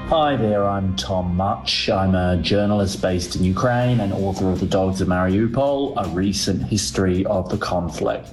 Hi there, I'm Tom Much. I'm a journalist based in Ukraine and author of The Dogs of Mariupol, a recent history of the conflict.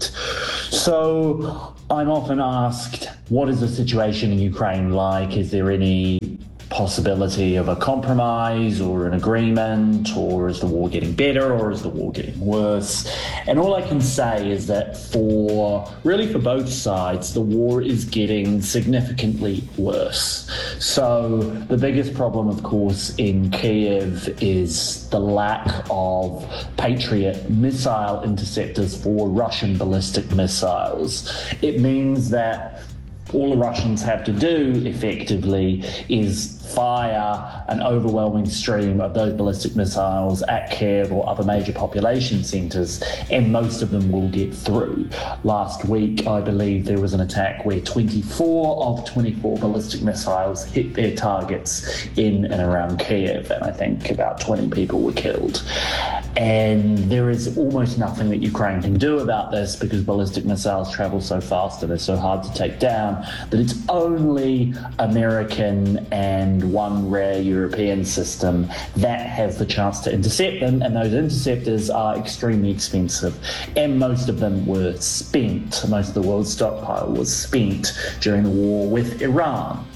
So I'm often asked, what is the situation in Ukraine like? Is there any possibility of a compromise or an agreement, or is the war getting better, or is the war getting worse? And all I can say is that for both sides, the war is getting significantly worse. So the biggest problem, of course, in Kiev is the lack of Patriot missile interceptors for Russian ballistic missiles. It means that all the Russians have to do, effectively, is fire an overwhelming stream of those ballistic missiles at Kiev or other major population centres, and most of them will get through. Last week, I believe there was an attack where 24 of 24 ballistic missiles hit their targets in and around Kiev, and I think about 20 people were killed. And there is almost nothing that Ukraine can do about this because ballistic missiles travel so fast and they're so hard to take down that it's only American and one rare European system that has the chance to intercept them, and those interceptors are extremely expensive, and most of them were spent. Most of the world's stockpile was spent during the war with Iran.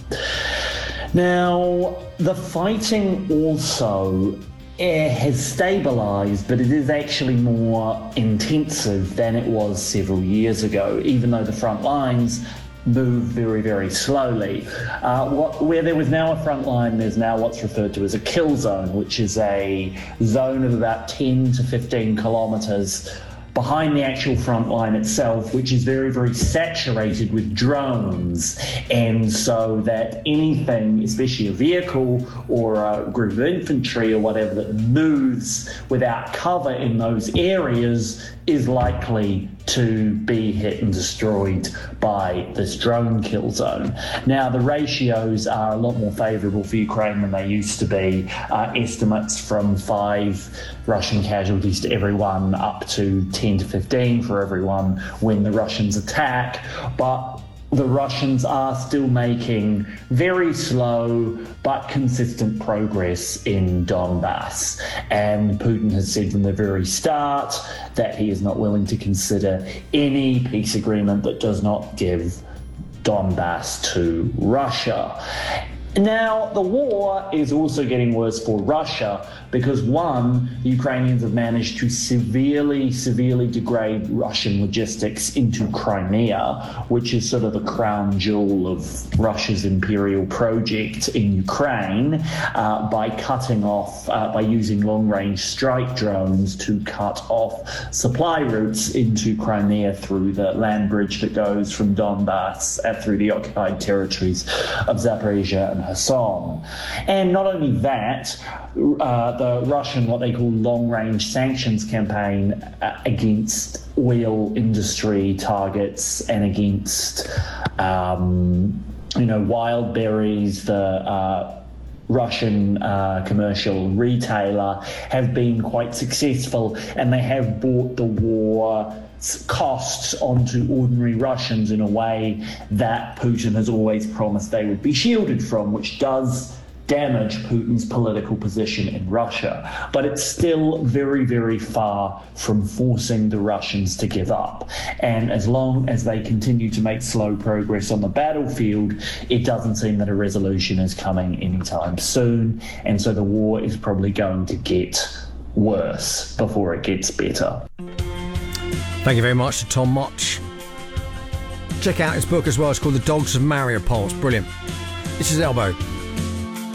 Now, the fighting also has stabilised, but it is actually more intensive than it was several years ago, even though the front lines move very, very slowly. Where there was now a front line, there's now what's referred to as a kill zone, which is a zone of about 10 to 15 kilometres behind the actual front line itself, which is very, very saturated with drones. And so that anything, especially a vehicle or a group of infantry or whatever that moves without cover in those areas is likely to be hit and destroyed by this drone kill zone. Now, the ratios are a lot more favourable for Ukraine than they used to be. Estimates from 5 Russian casualties to everyone up to 10 to 15 for everyone when the Russians attack. But the Russians are still making very slow but consistent progress in Donbass. And Putin has said from the very start that he is not willing to consider any peace agreement that does not give Donbass to Russia. Now, the war is also getting worse for Russia because, one, the Ukrainians have managed to severely degrade Russian logistics into Crimea, which is sort of the crown jewel of Russia's imperial project in Ukraine, by using long-range strike drones to cut off supply routes into Crimea through the land bridge that goes from Donbass through the occupied territories of Zaporizhia and Kherson. And not only that, the Russian, what they call long-range sanctions campaign against oil industry targets and against, Wildberries, the Russian commercial retailer, have been quite successful, and they have brought the war costs onto ordinary Russians in a way that Putin has always promised they would be shielded from, which does damage Putin's political position in Russia. But it's still very, very far from forcing the Russians to give up. And as long as they continue to make slow progress on the battlefield, it doesn't seem that a resolution is coming anytime soon. And so the war is probably going to get worse before it gets better. Thank you very much to Tom Much. Check out his book as well. It's called The Dogs of Mariupol. It's brilliant. This is Elbow.